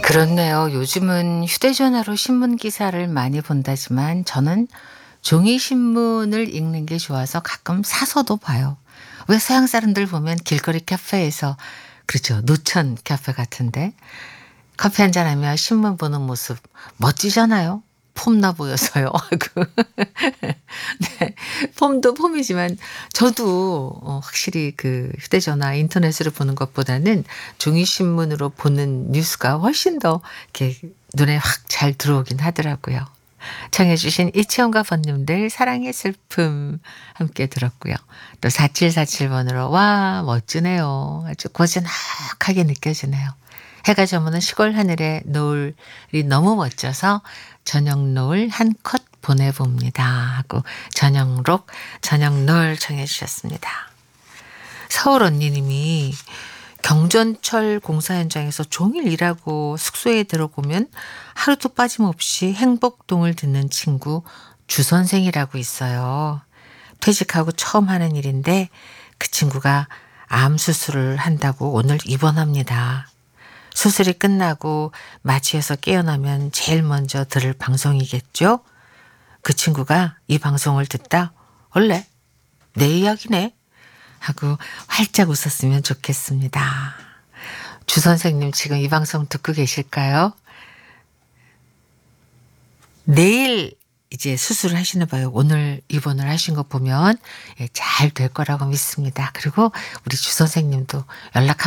그렇네요. 요즘은 휴대전화로 신문 기사를 많이 본다지만 저는 종이 신문을 읽는 게 좋아서 가끔 사서도 봐요. 왜 서양 사람들 보면 길거리 카페에서 그렇죠. 노천 카페 같은데 커피 한잔 하며 신문 보는 모습 멋지잖아요. 폼나 보여서요. 아이고. 네. 폼도 폼이지만 저도 확실히 그 휴대전화 인터넷으로 보는 것보다는 종이 신문으로 보는 뉴스가 훨씬 더 이렇게 눈에 확 잘 들어오긴 하더라고요. 청해 주신 이치현과 번님들 사랑의 슬픔 함께 들었고요. 또 4747 번으로 와 멋지네요. 아주 고즈넉하게 느껴지네요. 해가 저무는 시골 하늘의 노을이 너무 멋져서 저녁 노을 한 컷 보내봅니다 하고 저녁록 저녁 노을 청해 주셨습니다. 서울 언니님이 경전철 공사 현장에서 종일 일하고 숙소에 들어오면 하루도 빠짐없이 행복동을 듣는 친구 주선생이라고 있어요. 퇴직하고 처음 하는 일인데 그 친구가 암 수술을 한다고 오늘 입원합니다. 수술이 끝나고 마취해서 깨어나면 제일 먼저 들을 방송이겠죠? 그 친구가 이 방송을 듣다 원래 내 이야기네 하고 활짝 웃었으면 좋겠습니다. 주 선생님 지금 이 방송 듣고 계실까요? 내일 이제 수술을 하시나 봐요. 오늘 입원을 하신 거 보면 잘 될 거라고 믿습니다. 그리고 우리 주 선생님도 연락